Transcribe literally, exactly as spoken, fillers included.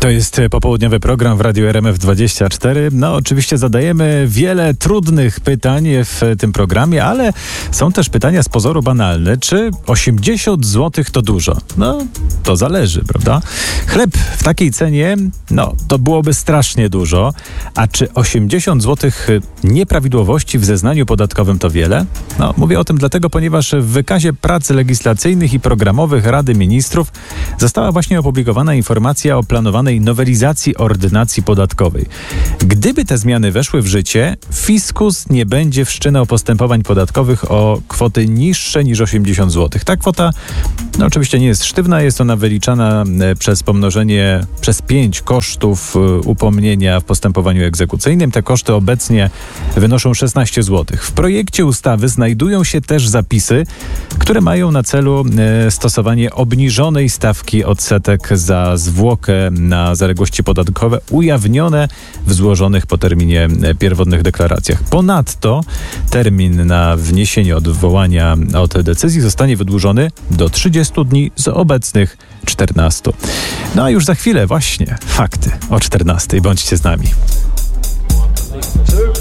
To jest popołudniowy program w Radiu R M F dwadzieścia cztery. No oczywiście zadajemy wiele trudnych pytań w tym programie, ale są też pytania z pozoru banalne. Czy osiemdziesiąt złotych to dużo? No to zależy, prawda? Chleb w takiej cenie, no to byłoby strasznie dużo. A czy osiemdziesiąt złotych nieprawidłowości w zeznaniu podatkowym to wiele? No mówię o tym dlatego, ponieważ w wykazie prac legislacyjnych i programowych Rady Ministrów została właśnie opublikowana informacja o planowanej nowelizacji ordynacji podatkowej. Gdyby te zmiany weszły w życie, fiskus nie będzie wszczynał postępowań podatkowych o kwoty niższe niż osiemdziesiąt złotych. Ta kwota no, oczywiście nie jest sztywna, jest ona wyliczana przez pomnożenie przez pięć kosztów upomnienia w postępowaniu egzekucyjnym. Te koszty obecnie wynoszą szesnaście złotych. W projekcie ustawy znajdują się też zapisy, które mają na celu stosowanie obniżonej stawki odsetek za zwłokę na zaległości podatkowe ujawnione w złożonych po terminie pierwotnych deklaracjach. Ponadto termin na wniesienie odwołania od decyzji zostanie wydłużony do trzydziestu dni z obecnych czternastu. No a już za chwilę właśnie fakty o czternastej. Bądźcie z nami.